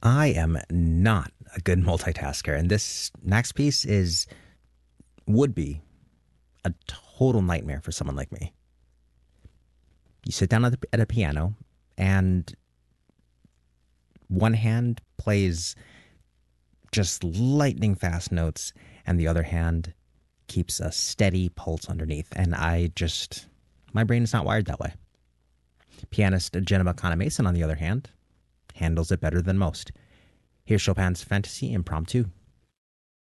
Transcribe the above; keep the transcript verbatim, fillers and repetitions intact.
I am not a good multitasker, and this next piece is would be a total nightmare for someone like me. You sit down at, the, at a piano, and one hand plays just lightning fast notes, and the other hand keeps a steady pulse underneath. And I just, my brain is not wired that way. Pianist Jenna Kana-Mason, on the other hand, handles it better than most. Here's Chopin's Fantasy Impromptu.